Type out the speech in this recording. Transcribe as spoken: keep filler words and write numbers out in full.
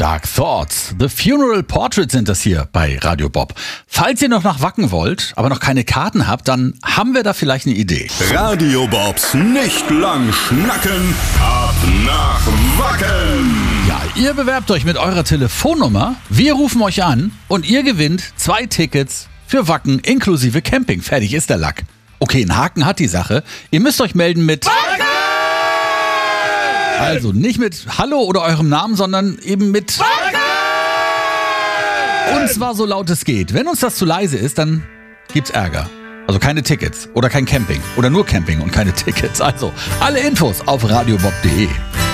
Dark Thoughts. The Funeral Portraits sind das hier bei Radio Bob. Falls ihr noch nach Wacken wollt, aber noch keine Karten habt, dann haben wir da vielleicht eine Idee. Radio Bobs nicht lang schnacken, ab nach Wacken. Ja, ihr bewerbt euch mit eurer Telefonnummer, wir rufen euch an und ihr gewinnt zwei Tickets für Wacken inklusive Camping. Fertig ist der Lack. Okay, einen Haken hat die Sache. Ihr müsst euch melden mit Wacken! Also nicht mit Hallo oder eurem Namen, sondern eben mit Wacken! Und zwar so laut es geht. Wenn uns das zu leise ist, dann gibt's Ärger. Also keine Tickets oder kein Camping oder nur Camping und keine Tickets. Also alle Infos auf radiobob punkt de.